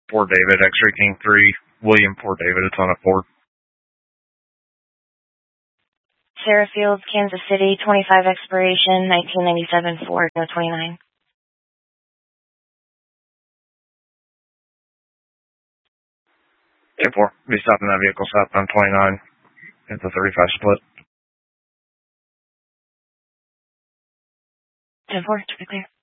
Fort David, X-Ray King 3, William Fort David. It's on a Ford. Sarah Fields, Kansas City, 25 expiration, 1997 Ford, no 29. 10-4. Be stopping that vehicle southbound 29. It's a 35 split. 10-4, to be clear.